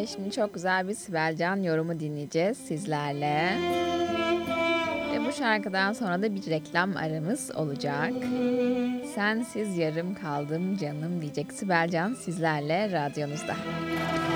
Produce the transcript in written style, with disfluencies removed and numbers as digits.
Ve şimdi çok güzel bir Sibel Can yorumu dinleyeceğiz sizlerle. Ve bu şarkıdan sonra da bir reklam aramız olacak. Sensiz yarım kaldım canım diyecek Sibel Can sizlerle radyonuzda.